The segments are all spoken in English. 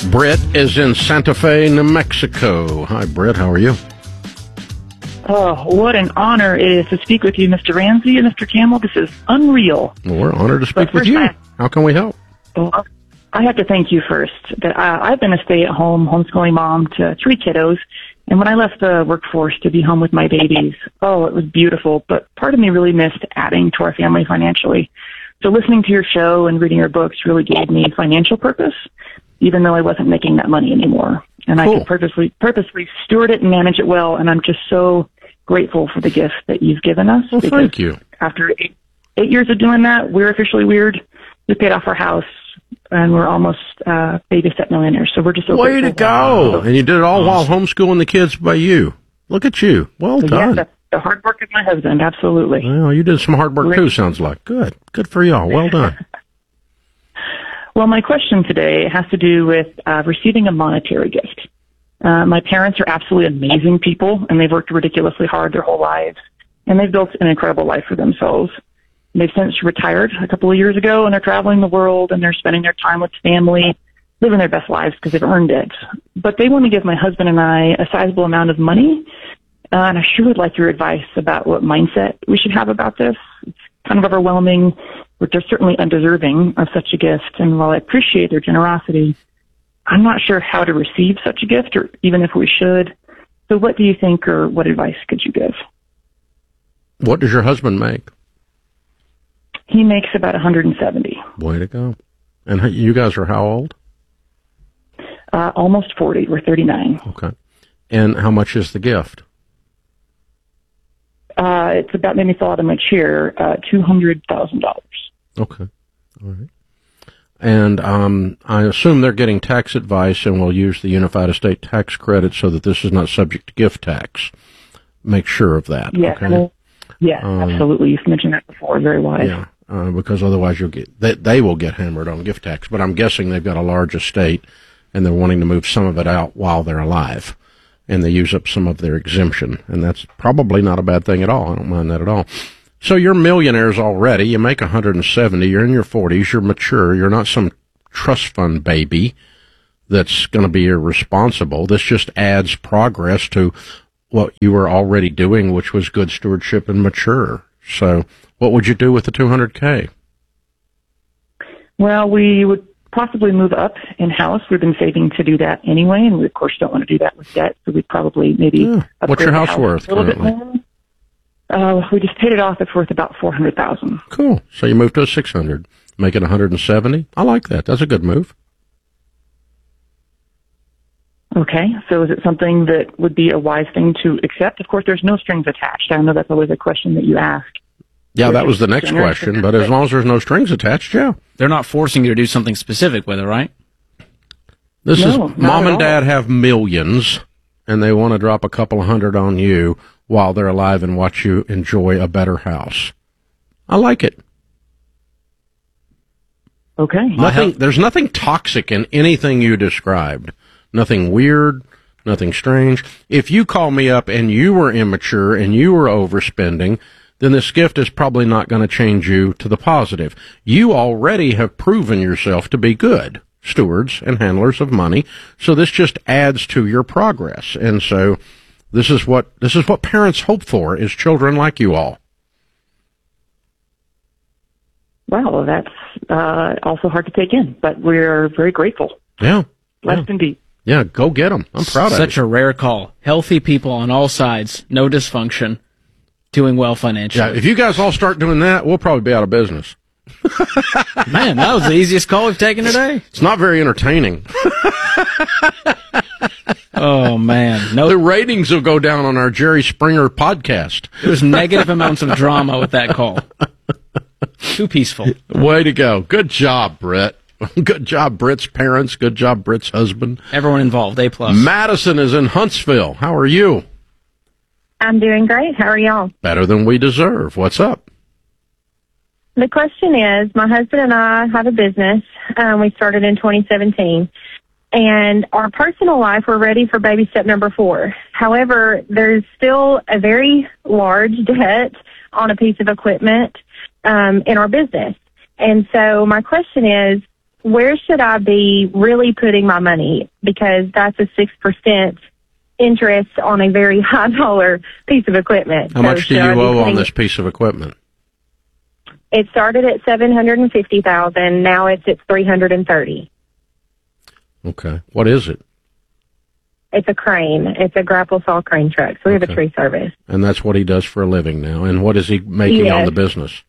Britt is in Santa Fe, New Mexico. Hi, Britt. How are you? Oh, what an honor it is to speak with you, Mr. Ramsey and Mr. Campbell. This is unreal. Well, we're honored to speak with you. How can we help? Well, I have to thank you first. That I've been a stay-at-home homeschooling mom to 3 kiddos, and when I left the workforce to be home with my babies, it was beautiful, but part of me really missed adding to our family financially. So listening to your show and reading your books really gave me financial purpose, even though I wasn't making that money anymore. And cool. I could purposely steward it and manage it well, and I'm just so grateful for the gift that you've given us. Well, thank you. After 8 years of doing that, we're officially weird. We paid off our house, and we're almost baby step millionaires. So we're just so way grateful. To go! And you did it all while homeschooling the kids by you. Look at you. Well done. Yeah, that's the hard work of my husband. Absolutely. Well, you did some hard work too. Sounds like good for y'all. Well done. Well, my question today has to do with receiving a monetary gift. My parents are absolutely amazing people, and they've worked ridiculously hard their whole lives, and they've built an incredible life for themselves. They've since retired a couple of years ago, and they're traveling the world, and they're spending their time with family, living their best lives because they've earned it. But they want to give my husband and I a sizable amount of money, and I sure would like your advice about what mindset we should have about this. It's kind of overwhelming, but they're certainly undeserving of such a gift, and while I appreciate their generosity, I'm not sure how to receive such a gift, or even if we should. So what do you think, or what advice could you give? What does your husband make? He makes about $170. Way to go. And you guys are how old? Almost 40. We're 39. Okay. And how much is the gift? It's about, made me fall out of my chair, $200,000. Okay. All right. And I assume they're getting tax advice and will use the Unified Estate Tax Credit so that this is not subject to gift tax. Make sure of that. Yes, okay? Absolutely. You've mentioned that before. Very wise. Yeah, because otherwise they will get hammered on gift tax. But I'm guessing they've got a large estate and they're wanting to move some of it out while they're alive. And they use up some of their exemption. And that's probably not a bad thing at all. I don't mind that at all. So you're millionaires already. You make 170. You're in your 40s. You're mature. You're not some trust fund baby that's going to be irresponsible. This just adds progress to what you were already doing, which was good stewardship and mature. So what would you do with the $200K? Well, we would possibly move up in-house. We've been saving to do that anyway, and we, of course, don't want to do that with debt, so we'd probably maybe upgrade What's your house the worth a little currently? bit more. We just paid it off. It's worth about $400,000. Cool. So you moved to a 600, make it 170. I like that. That's a good move. Okay. So is it something that would be a wise thing to accept? Of course, there's no strings attached. I know that's always a question that you ask. Yeah, that was the next question. But as long as there's no strings attached, yeah. They're not forcing you to do something specific with it, right? This is mom and dad have millions, and they want to drop a couple of hundred on you while they're alive and watch you enjoy a better house. I like it. Okay. There's nothing toxic in anything you described. Nothing weird, nothing strange. If you call me up and you were immature and you were overspending, then this gift is probably not going to change you to the positive. You already have proven yourself to be good stewards and handlers of money, so this just adds to your progress. And so this is what parents hope for, is children like you all. Wow, that's also hard to take in, but we're very grateful. Yeah. Blessed indeed. Yeah, go get them. I'm proud of you. Such a rare call. Healthy people on all sides, no dysfunction, doing well financially. Yeah, if you guys all start doing that, we'll probably be out of business. Man, that was the easiest call we've taken today. It's not very entertaining. Oh, man. No, the ratings will go down on our Jerry Springer podcast. There's negative amounts of drama with that call. Too peaceful. Way to go. Good job, Britt. Good job, Britt's parents. Good job, Britt's husband. Everyone involved, A+. Madison is in Huntsville. How are you? I'm doing great. How are y'all? Better than we deserve. What's up? The question is, my husband and I have a business. We started in 2017. And our personal life, we're ready for baby step number 4. However, there's still a very large debt on a piece of equipment in our business. And so my question is, where should I be really putting my money? Because that's a 6% interest on a very high dollar piece of equipment. How much do you owe on this piece of equipment? It started at $750,000. Now it's at $330,000. Okay. What is it? It's a crane. It's a grapple saw crane truck. So we have a tree service. And that's what he does for a living now. And what is he making on the business?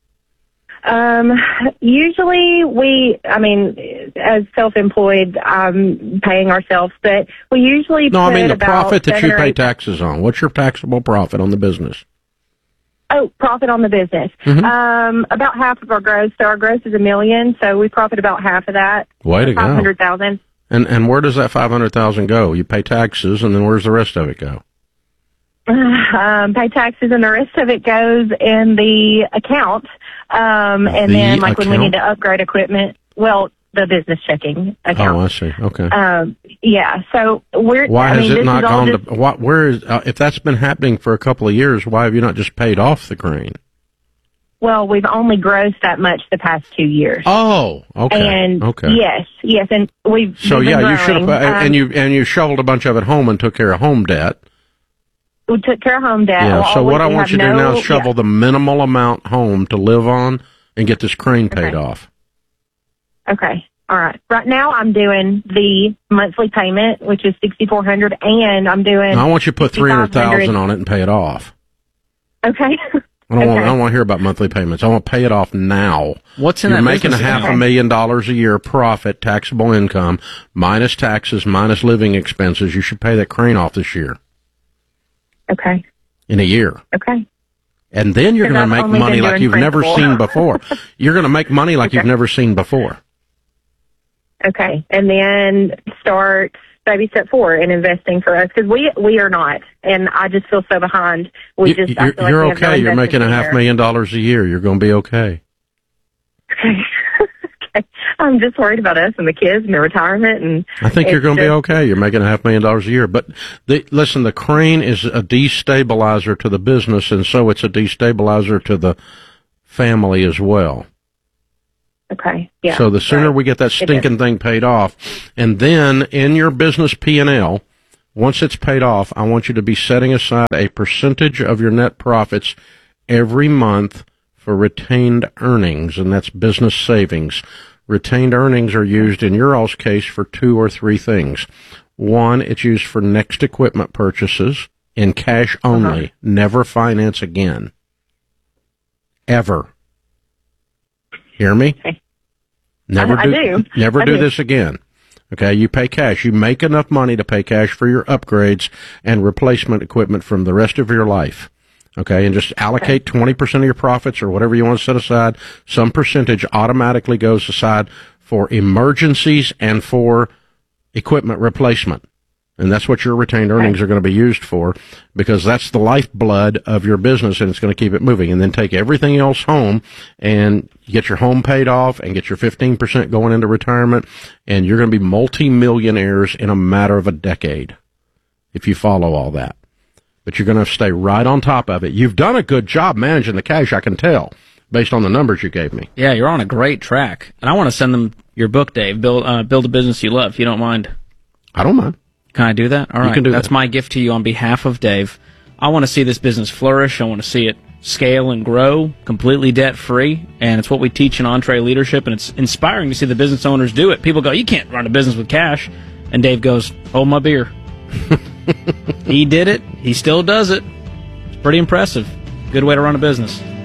Usually as self-employed, paying ourselves, but we usually No, I mean the profit that you pay taxes on. What's your taxable profit on the business? Oh, profit on the business. Mm-hmm. About half of our gross. So our gross is $1 million, so we profit about half of that. Way to go. $500,000. And where does that $500,000 go? You pay taxes, and then where's the rest of it go? Pay taxes, and the rest of it goes in the account. And then, like, when we need to upgrade equipment, well, the business checking account. Oh, I see. Okay. Yeah. So why has it not gone to? Where is? If that's been happening for a couple of years, why have you not just paid off the crane? Well, we've only grossed that much the past 2 years. Oh, okay. And yes, and we've so we've yeah, been you should have, and you shoveled a bunch of it home and took care of home debt. We took care of home debt. Yeah. So what I want you to do now is shovel the minimal amount home to live on and get this crane paid off. Okay. All right. Right now, I'm doing the monthly payment, which is $6,400, and I'm doing. Now, I want you to put $300,000 on it and pay it off. Okay. I don't want to hear about monthly payments. I want to pay it off now. What's in You're that making business? $500,000 a year profit, taxable income, minus taxes, minus living expenses. You should pay that crane off this year. Okay. In a year. Okay. And then you're going to make money like you've never seen before. You're going to make money like you've never seen before. Okay. And then start baby step 4 in investing for us, because we are not, and I just feel so behind. You're okay. You're making $500,000 a year. You're going to be okay. Okay. Okay. I'm just worried about us and the kids and the retirement, and I think you're going to be okay. You're making $500,000 a year, but listen, the crane is a destabilizer to the business, and so it's a destabilizer to the family as well. Okay. Yeah. So the sooner we get that stinking thing paid off, and then in your business P&L, once it's paid off, I want you to be setting aside a percentage of your net profits every month for retained earnings, and that's business savings. Retained earnings are used in your all's case for 2 or 3 things. One, it's used for next equipment purchases in cash only. Never finance again. Ever. Hear me? Okay. Never do this again. Okay, you pay cash. You make enough money to pay cash for your upgrades and replacement equipment from the rest of your life. Okay, and just allocate 20% of your profits or whatever you want to set aside. Some percentage automatically goes aside for emergencies and for equipment replacement. And that's what your retained earnings are going to be used for, because that's the lifeblood of your business, and it's going to keep it moving. And then take everything else home and get your home paid off and get your 15% going into retirement, and you're going to be multi-millionaires in a matter of a decade if you follow all that. But you're going to have to stay right on top of it. You've done a good job managing the cash, I can tell, based on the numbers you gave me. Yeah, you're on a great track. And I want to send them your book, Dave, Build a Business You Love, if you don't mind. I don't mind. Can I do that? All right. You can do That's that. my gift to you on behalf of Dave. I want to see this business flourish. I want to see it scale and grow, completely debt-free, and it's what we teach in Entree Leadership, and it's inspiring to see the business owners do it. People go, you can't run a business with cash. And Dave goes, hold my beer. He did it. He still does it. It's pretty impressive. Good way to run a business.